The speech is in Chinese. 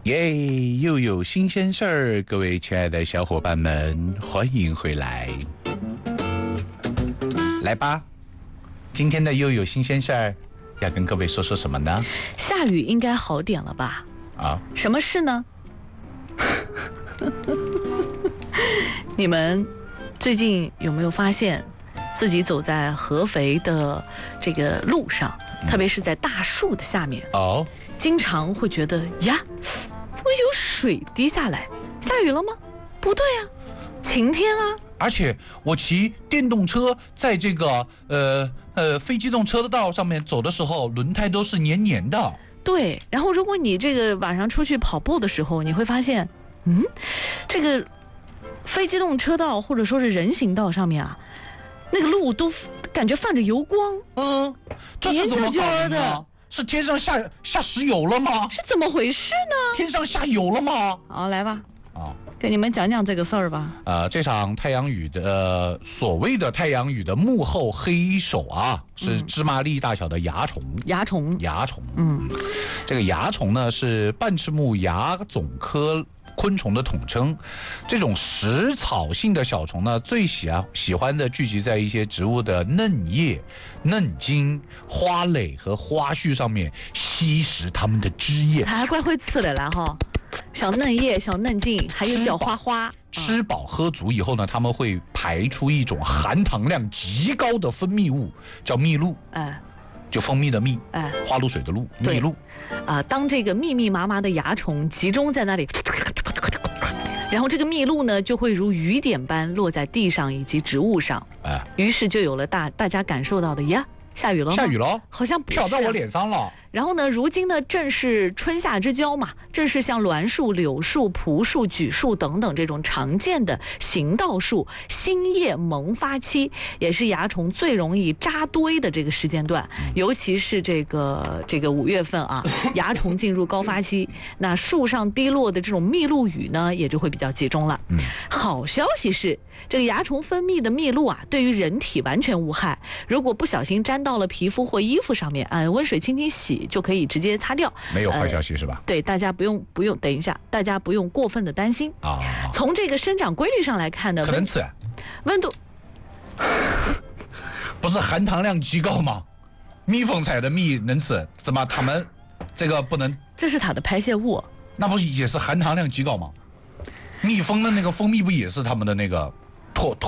耶，又有新鲜事儿，各位亲爱的小伙伴们，欢迎回来。来吧，今天的又有新鲜事儿，要跟各位说说什么呢？ 下雨应该好点了吧？ 啊， 什么事呢？你们最近有没有发现，自己走在合肥的这个路上，特别是在大树的下面，经常会觉得呀，怎么有水滴下来？下雨了吗？不对啊，晴天啊！ 而且我骑电动车在这个非机动车道上面走的时候，轮胎都是黏黏的。 对，然后如果你这个晚上出去跑步的时候，你会发现，这个非机动车道或者说是人行道上面啊，那个路都感觉泛着油光。 这是怎么搞的呢？是天上下石油了吗？ 是怎么回事呢？ 天上下油了吗？ 好，来吧。跟你们讲讲这个事儿吧。 这场太阳雨的所谓的太阳雨的幕后黑手啊，是芝麻粒大小的蚜虫。蚜虫。这个蚜虫呢是半翅目蚜总科昆虫的统称。这种食草性的小虫呢，最喜欢的聚集在一些植物的嫩叶、嫩茎、花蕾和花序上面，吸食它们的汁液。 还怪会吃的啦哈。小嫩叶、小嫩茎，还有小花花。 吃饱喝足以后呢，它们会排出一种含糖量极高的分泌物，叫蜜露。就蜂蜜的蜜，花露水的露，蜜露。 当这个密密麻麻的蚜虫集中在那里，然后这个蜜露呢，就会如雨点般落在地上以及植物上。于是就有了大家感受到的呀，下雨了吗？ 下雨了， 好像不是飘到我脸上了。 然后呢，如今呢正是春夏之交嘛，正是像栾树、柳树、蒲树、榉树等等这种常见的行道树新叶萌发期，也是蚜虫最容易扎堆的这个时间段。尤其是这个5月份啊，蚜虫进入高发期，那树上滴落的这种蜜露雨呢，也就会比较集中了。好消息是，这个蚜虫分泌的蜜露啊，对于人体完全无害。如果不小心沾到了皮肤或衣服上面，温水轻轻洗就可以直接擦掉。 没有坏消息是吧？ 对，大家不用，等一下，大家不用过分的担心啊。从这个生长规律上来看呢， 可能吃温度不是含糖量极高吗？蜜蜂采的蜜能吃，怎么他们这个不能？ 这是它的排泄物， 那不也是含糖量极高吗？蜜蜂的那个蜂蜜不也是他们的那个唾